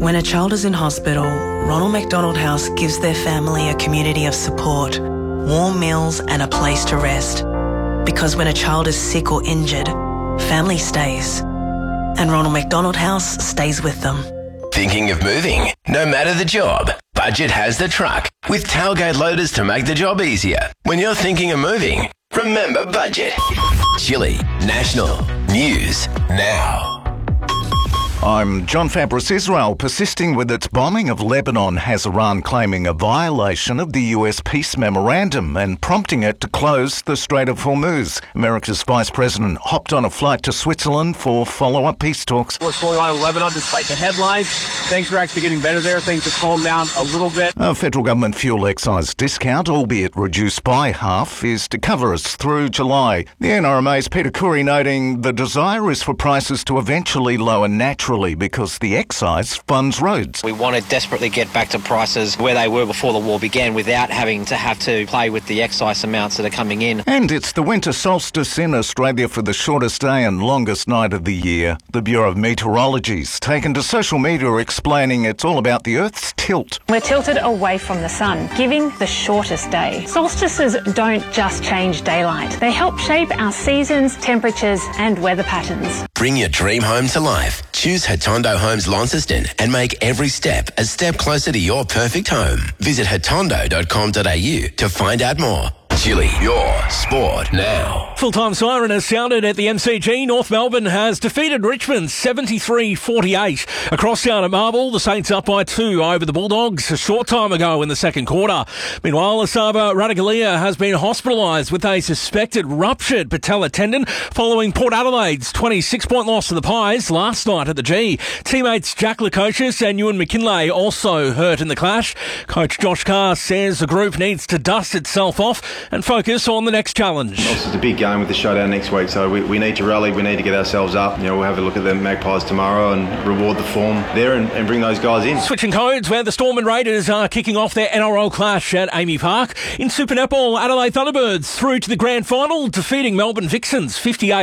When a child is in hospital, Ronald McDonald House gives their family a community of support, warm meals and a place to rest. Because when a child is sick or injured, family stays. And Ronald McDonald House stays with them. Thinking of moving? No matter the job, Budget has the truck with tailgate loaders to make the job easier. When you're thinking of moving, remember Budget. Chili National News Now. I'm John Fabris. Israel persisting with its bombing of Lebanon has Iran claiming a violation of the US peace memorandum and prompting it to close the Strait of Hormuz. America's Vice President hopped on a flight to Switzerland for follow-up peace talks. What's going on in Lebanon despite the headlines? Things are actually getting better there. Things have calmed down a little bit. A federal government fuel excise discount, albeit reduced by half, is to cover us through July. The NRMA's Peter Khoury noting the desire is for prices to eventually lower naturally because the excise funds roads. We want to desperately get back to prices where they were before the war began without having to play with the excise amounts that are coming in. And it's the winter solstice in Australia for the shortest day and longest night of the year. The Bureau of Meteorology's taken to social media explaining it's all about the Earth's tilt. We're tilted away from the sun, giving the shortest day. Solstices don't just change daylight. They help shape our seasons, temperatures and weather patterns. Bring your dream home to life. Choose Hatondo Homes Launceston and make every step a step closer to your perfect home. Visit hatondo.com.au to find out more. Chili, your sport now. Full-time siren has sounded at the MCG. North Melbourne has defeated Richmond 73-48. Across town at Marble, the Saints up by 2 over the Bulldogs a short time ago in the second quarter. Meanwhile, Asaba Radaglia has been hospitalised with a suspected ruptured patella tendon following Port Adelaide's 26-point loss to the Pies last night at the G. Teammates Jack Lukosius and Ewan McKinlay also hurt in the clash. Coach Josh Carr says the group needs to dust itself off and focus on the next challenge. It's a big game with the showdown next week, so we need to rally, we need to get ourselves up. We'll have a look at the Magpies tomorrow and reward the form there and bring those guys in. Switching codes, where the Storm and Raiders are kicking off their NRL clash at Amy Park. In Super Netball, Adelaide Thunderbirds through to the grand final, defeating Melbourne Vixens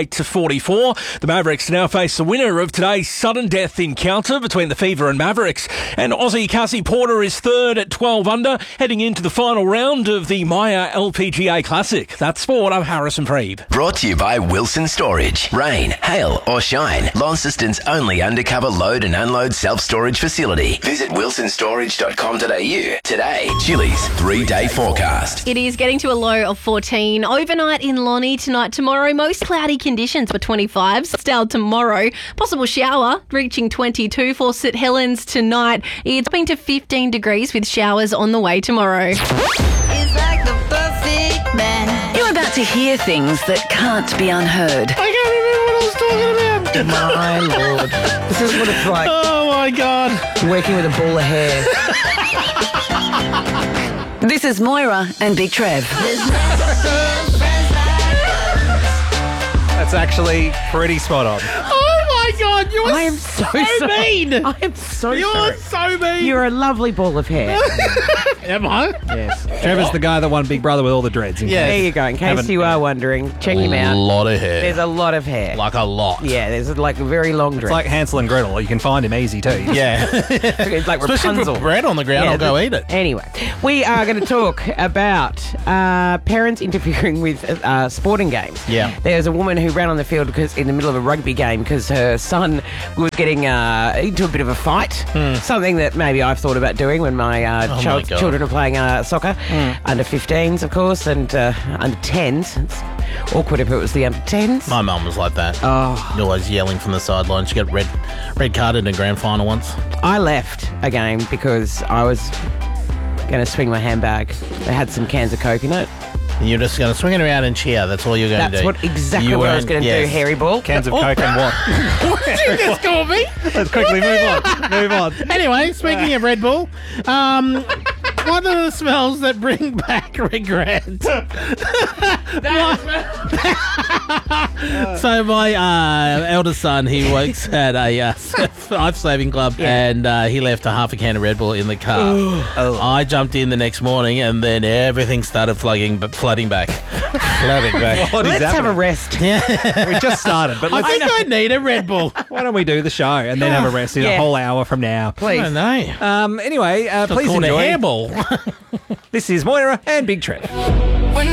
58-44. The Mavericks now face the winner of today's sudden death encounter between the Fever and Mavericks. And Aussie Cassie Porter is third at 12 under, heading into the final round of the Maya LPGA Classic. That's sport. I'm Harrison Preeb. Brought to you by Wilson Storage. Rain, hail or shine, Launceston's only undercover load and unload self-storage facility. Visit wilsonstorage.com.au today. Chili's 3-day forecast. It is getting to a low of 14. Overnight in Lonnie tonight, tomorrow. Most cloudy conditions for 25s. Still tomorrow. Possible shower reaching 22 for St Helens tonight. It's been to 15 degrees with showers on the way tomorrow. It's like the perfect man. You're about to hear things that can't be unheard. I can't remember what I was talking about. My lord. This is what it's like. Oh my God. Working with a ball of hair. This is Moira and Big Trev. That's actually pretty spot on. Oh my God, you are I am so mean. I am so You're sorry. so mean. You're a lovely ball of hair. Am I? Yes. Trevor's the guy that won Big Brother with all the dreads. Yeah. There you go. In case you are wondering, check him out. A lot of hair. There's a lot of hair. Like a lot. Yeah, there's like a very long dress. It's like Hansel and Gretel. You can find him easy too. Yeah. It's like Especially Rapunzel. with bread on the ground, I'll go eat it. Anyway, we are going to talk about parents interfering with sporting games. Yeah. There's a woman who ran on the field because in the middle of a rugby game because her son was getting into a bit of a fight. Something that maybe I've thought about doing when my children are playing soccer. Under 15s, of course, and under 10s. It's awkward if it was the under 10s. My mum was like that. Oh. Always yelling from the sideline. She got red carded in a grand final once. I left a game because I was going to swing my handbag. They had some cans of Coke in it. You're just going to swing it around and cheer. That's all you're going to do. That's exactly what I was going to do, hairy ball. Cans of Coke and what? What did you just call me? Let's quickly move on. Anyway, speaking of Red Bull, what are the smells that bring back regret? So my eldest son, he works at a life saving club, and he left a half a can of Red Bull in the car. I jumped in the next morning, and then everything started flooding back. Flooding back. Let's have a rest. We just started, but I think I need a Red Bull. why don't we do the show and then have a rest in a whole hour from now? Please. I don't know. Anyway, please called enjoy. a hairball. This is Moira and Big Trev.